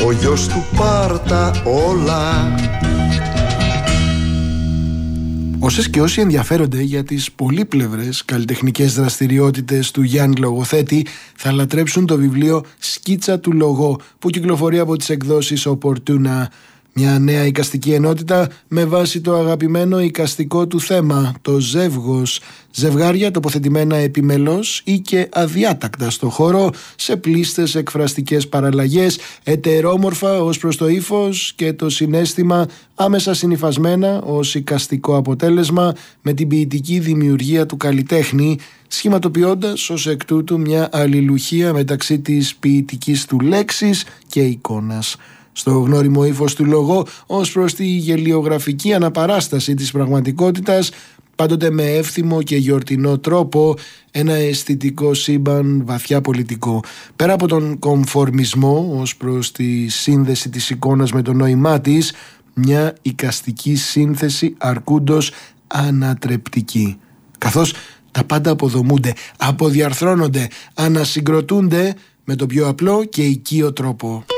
ο γιος του πάρτα όλα. Όσες και όσοι ενδιαφέρονται για τις πολύπλευρες καλλιτεχνικές δραστηριότητες του Γιάννη Λογοθέτη θα λατρέψουν το βιβλίο «Σκίτσα του Λογό» που κυκλοφορεί από τις εκδόσεις Οπορτούνα. Μια νέα εικαστική ενότητα με βάση το αγαπημένο εικαστικό του θέμα, το ζεύγος. Ζευγάρια τοποθετημένα επιμελώς ή και αδιάτακτα στο χώρο, σε πλήστες εκφραστικές παραλλαγές, ετερόμορφα ως προς το ύφος και το συναίσθημα, άμεσα συνυφασμένα ως εικαστικό αποτέλεσμα με την ποιητική δημιουργία του καλλιτέχνη, σχηματοποιώντας ως εκ τούτου μια αλληλουχία μεταξύ της ποιητικής του λέξης και εικόνας. Στο γνώριμο ύφος του Λογό ως προς τη γελιογραφική αναπαράσταση της πραγματικότητας, πάντοτε με εύθυμο και γιορτινό τρόπο, ένα αισθητικό σύμπαν βαθιά πολιτικό. Πέρα από τον κομφορμισμό ως προς τη σύνδεση της εικόνας με το νόημά της, μια εικαστική σύνθεση αρκούντος ανατρεπτική. Καθώς τα πάντα αποδομούνται, αποδιαρθρώνονται, ανασυγκροτούνται με τον πιο απλό και οικείο τρόπο.